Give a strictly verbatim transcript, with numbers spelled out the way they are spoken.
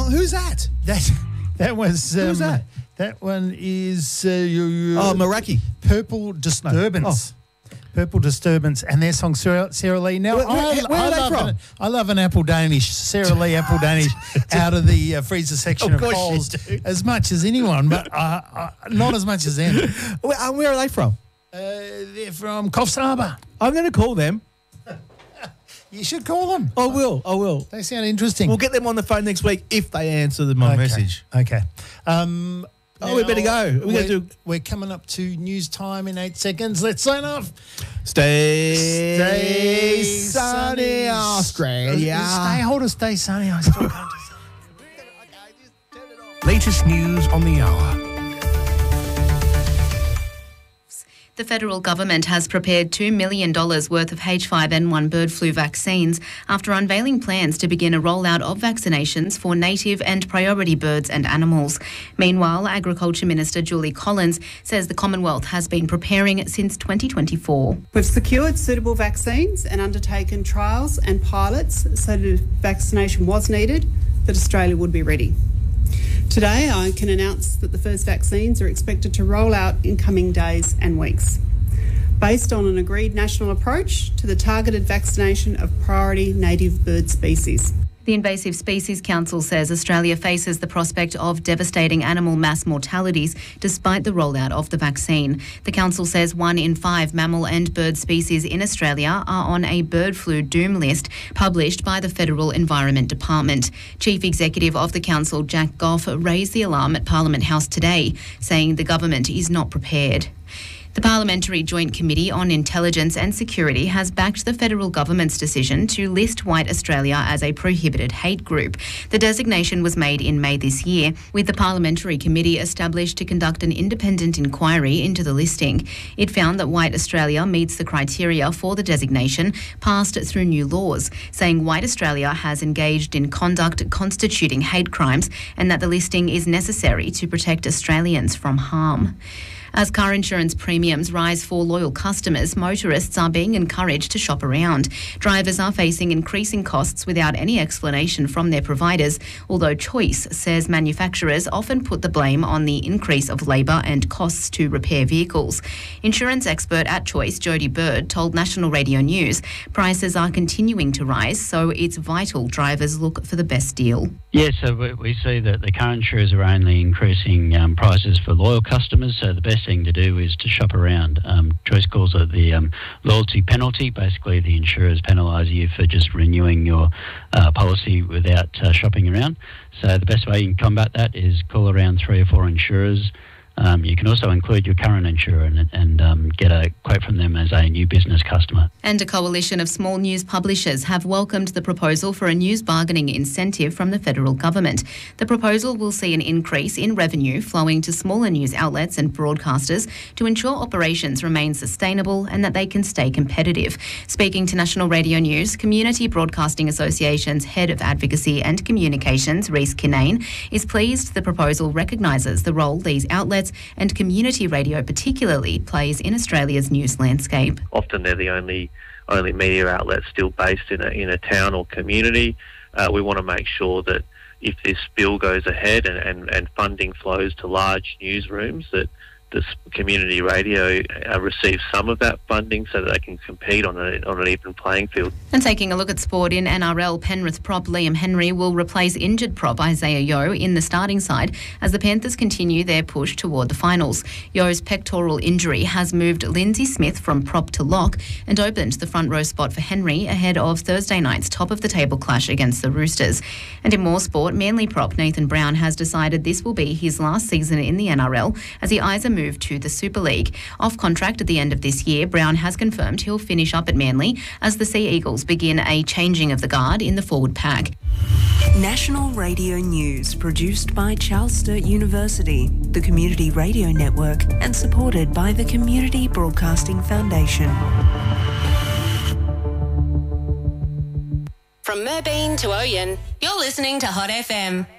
who's that? That that was um, Who's that? That one is uh, your, your Oh, Meraki. Purple Disturbance. Oh. Purple Disturbance, and their song Sarah, Sarah Lee. Now, Where- where- I, where I are they love from? An, I love an Apple Danish, Sarah Lee Apple Danish, out of the uh, freezer section Of of, course you Coles do. as much as anyone, but uh, uh, not as much as them. Where, uh, where are they from? Uh, they're from Coffs Harbour. I'm going to call them. You should call them. I will. I will. They sound interesting. We'll get them on the phone next week if they answer the, my Okay. message. Okay. Um, Oh, we better go. We're We're, gonna do- we're coming up to news time in eight seconds. Let's sign off. Stay, Stay sunny, Australia. Stay, hold us, stay sunny. I still can't do Latest news on the hour. The federal government has prepared two million dollars worth of H five N one bird flu vaccines after unveiling plans to begin a rollout of vaccinations for native and priority birds and animals. Meanwhile, Agriculture Minister Julie Collins says the Commonwealth has been preparing since twenty twenty-four. We've secured suitable vaccines and undertaken trials and pilots so that if vaccination was needed, that Australia would be ready. Today, I can announce that the first vaccines are expected to roll out in coming days and weeks, based on an agreed national approach to the targeted vaccination of priority native bird species. The Invasive Species Council says Australia faces the prospect of devastating animal mass mortalities despite the rollout of the vaccine. The council says one in five mammal and bird species in Australia are on a bird flu doom list published by the Federal Environment Department. Chief Executive of the council, Jack Goff, raised the alarm at Parliament House today, saying the government is not prepared. The Parliamentary Joint Committee on Intelligence and Security has backed the federal government's decision to list White Australia as a prohibited hate group. The designation was made in May this year, with the Parliamentary Committee established to conduct an independent inquiry into the listing. It found that White Australia meets the criteria for the designation passed through new laws, saying White Australia has engaged in conduct constituting hate crimes and that the listing is necessary to protect Australians from harm. As car insurance premiums rise for loyal customers, motorists are being encouraged to shop around. Drivers are facing increasing costs without any explanation from their providers, although Choice says manufacturers often put the blame on the increase of labour and costs to repair vehicles. Insurance expert at Choice, Jodie Bird, told National Radio News prices are continuing to rise, so it's vital drivers look for the best deal. Yes, so we, we see that the car insurers are only increasing um, prices for loyal customers, so the best thing to do is to shop around. Um, Choice calls it the um, loyalty penalty. Basically, the insurers penalise you for just renewing your uh, policy without uh, shopping around. So the best way you can combat that is call around three or four insurers. Um, you can also include your current insurer and, and um, get a quote from them as a new business customer. And a coalition of small news publishers have welcomed the proposal for a news bargaining incentive from the federal government. The proposal will see an increase in revenue flowing to smaller news outlets and broadcasters to ensure operations remain sustainable and that they can stay competitive. Speaking to National Radio News, Community Broadcasting Association's Head of Advocacy and Communications, Rhys Kinane, is pleased the proposal recognises the role these outlets and community radio particularly plays in Australia's news landscape. Often they're the only only media outlet still based in a, in a town or community. Uh, we want to make sure that if this bill goes ahead and, and, and funding flows to large newsrooms, that this community radio uh, receives some of that funding so that they can compete on, a, on an even playing field. And taking a look at sport in N R L, Penrith prop Liam Henry will replace injured prop Isaiah Yeo in the starting side as the Panthers continue their push toward the finals. Yeo's pectoral injury has moved Lindsay Smith from prop to lock and opened the front row spot for Henry ahead of Thursday night's top-of-the-table clash against the Roosters. And in more sport, Manly prop Nathan Brown has decided this will be his last season in the N R L as he eyes a move to the Super League. Off contract at the end of this year, Brown has confirmed he'll finish up at Manly as the Sea Eagles begin a changing of the guard in the forward pack. National Radio News, produced by Charles Sturt University, the Community Radio Network, and supported by the Community Broadcasting Foundation. From Merbeen to Oyen, you're listening to Hot F M.